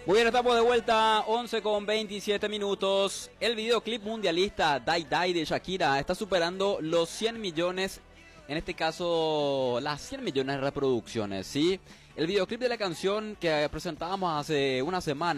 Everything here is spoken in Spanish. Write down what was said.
Muy bien, estamos de vuelta, 11 con 27 minutos. El videoclip mundialista Die Die de Shakira está superando los 100 millones, en este caso las 100 millones de reproducciones, ¿sí? El videoclip de la canción que presentábamos hace una semana